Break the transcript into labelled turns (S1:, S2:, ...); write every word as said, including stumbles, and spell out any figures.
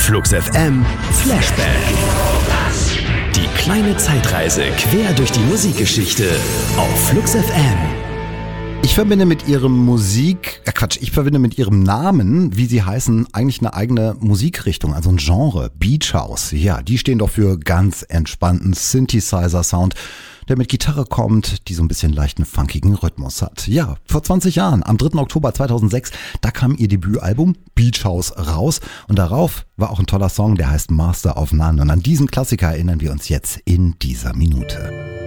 S1: Flux F M Flashback. Die kleine Zeitreise quer durch die Musikgeschichte auf Flux F M.
S2: Ich verbinde mit ihrem Musik, äh Quatsch, ich verbinde mit ihrem Namen, wie sie heißen, eigentlich eine eigene Musikrichtung, also ein Genre, Beach House. Ja, die stehen doch für ganz entspannten Synthesizer-Sound, der mit Gitarre kommt, die so ein bisschen leichten funkigen Rhythmus hat. Ja, vor zwanzig Jahren, am dritten Oktober zweitausendsechs, da kam ihr Debütalbum Beach House raus und darauf war auch ein toller Song, der heißt Master of None. Und an diesen Klassiker erinnern wir uns jetzt in dieser Minute.